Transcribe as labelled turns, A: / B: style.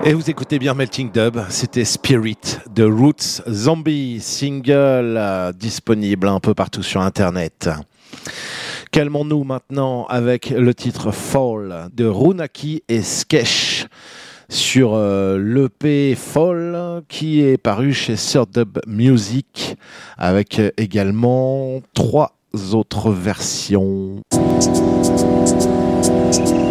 A: Et vous écoutez bien Melting Dub, c'était Spirit de Roots Zombie, single disponible un peu partout sur internet. Calmons-nous maintenant avec le titre Fall de Runaki et Skesh sur l'EP Fall qui est paru chez Third Dub Music avec également 3 autres versions.